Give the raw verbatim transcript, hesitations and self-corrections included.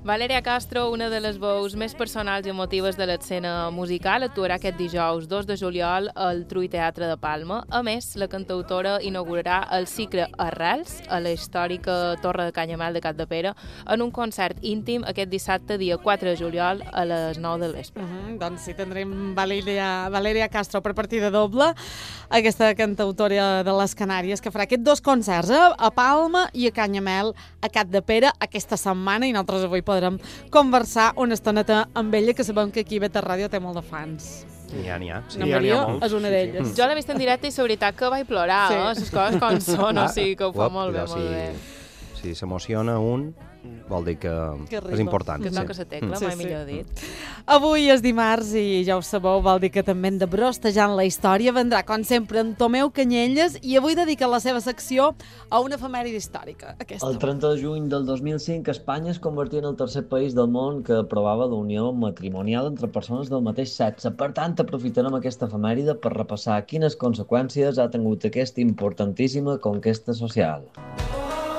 Valeria Castro, una de les veus més personals i emotives de l'escena musical, actuarà aquest dijous dos de juliol al Trui Teatre de Palma. A més, la cantautora inaugurarà el cicle Arrels a la històrica Torre de Canyamel de Capdepera en un concert íntim aquest dissabte, dia quatre de juliol, a les nou del vespre. Uh -huh, doncs sí, tindrem Valeria, Valeria Castro per partida doble, aquesta cantautora de les Canàries, que farà aquests dos concerts, eh? A Palma i a Canyamel, a Capdepera, aquesta setmana, i nosaltres avui podrem conversar una estoneta amb ella, que sabem que aquí a Beta Ràdio té molt de fans. N'hi ha, n'hi ha. Sí, la Maria és una d'elles. Jo l'he vist en directe i la veritat que vaig plorar, sí. eh? Les coses com són, o sigui que ho fa Uop, molt bé, ja, molt si, bé. Si s'emociona un, vol dir que, que és important. Que sí. toca la tecla, Sí, mai sí. millor dit. Avui és dimarts i ja ho sabeu, vol dir que també hem de brostejar en la història. Vendrà, com sempre, en Tomeu Canyelles, i avui dedica la seva secció a una efemèride històrica. Aquesta. El trenta de juny del dos mil cinc, Espanya es convertia en el tercer país del món que aprovava la unió matrimonial entre persones del mateix sexe. Per tant, aprofitarem aquesta efemèride per repassar quines conseqüències ha tingut aquesta importantíssima conquesta social.